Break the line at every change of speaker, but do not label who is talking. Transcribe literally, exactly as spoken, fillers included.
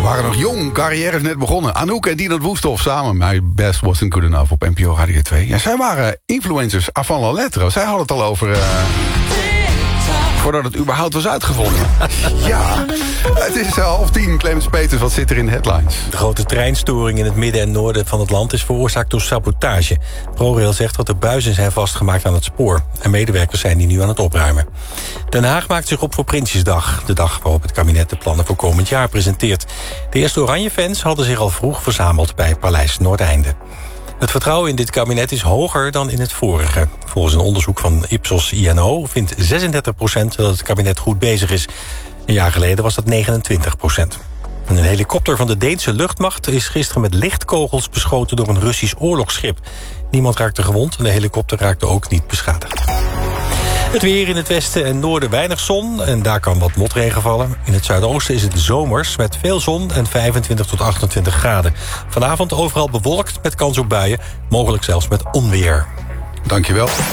waren nog jong, carrière is net begonnen. Anouk en Dinant Woesthoff samen. My Best Wasn't Good Enough op N P O Radio twee. Ja, zij waren influencers avant la lettre. Zij hadden het al over... Uh... voordat het überhaupt was uitgevonden. Ja, het is half tien. Clemens Peters, wat zit er in de headlines?
De grote treinstoring in het midden en noorden van het land is veroorzaakt door sabotage. ProRail zegt dat er buizen zijn vastgemaakt aan het spoor. En medewerkers zijn die nu aan het opruimen. Den Haag maakt zich op voor Prinsjesdag. De dag waarop het kabinet de plannen voor komend jaar presenteert. De eerste Oranje-fans hadden zich al vroeg verzameld bij Paleis Noordeinde. Het vertrouwen in dit kabinet is hoger dan in het vorige. Volgens een onderzoek van Ipsos I N O vindt zesendertig procent dat het kabinet goed bezig is. Een jaar geleden was dat negenentwintig procent. Een helikopter van de Deense luchtmacht is gisteren met lichtkogels beschoten door een Russisch oorlogsschip. Niemand raakte gewond en de helikopter raakte ook niet beschadigd. Het weer in het westen en noorden weinig zon en daar kan wat motregen vallen. In het zuidoosten is het zomers met veel zon en vijfentwintig tot achtentwintig graden. Vanavond overal bewolkt met kans op buien, mogelijk zelfs met onweer.
Dankjewel.